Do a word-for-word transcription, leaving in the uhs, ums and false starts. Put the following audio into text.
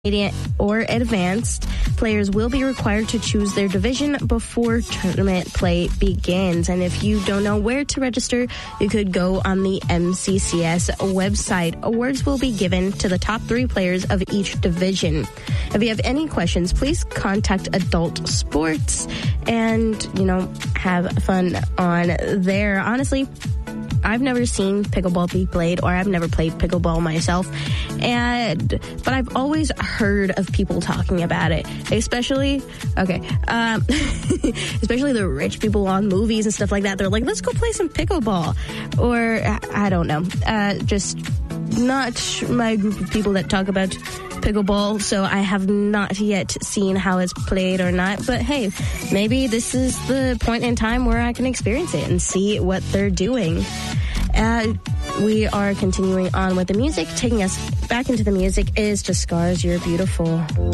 Intermediate or advanced, players will be required to choose their division before tournament play begins. And if you don't know where to register, you could go on the M C C S website. Awards will be given to the top three players of each division. If you have any questions, please contact Adult Sports and, you know, have fun on there. Honestly, I've never seen pickleball be played, or I've never played pickleball myself, and but I've always heard of people talking about it, especially, okay, um, especially the rich people on movies and stuff like that. They're like, let's go play some pickleball, or I don't know, uh, just not my group of people that talk about pickleball, so I have not yet seen how it's played or not. But hey, maybe this is the point in time where I can experience it and see what they're doing. Uh, we are continuing on with the music. Taking us back into the music is To Scars You're Beautiful.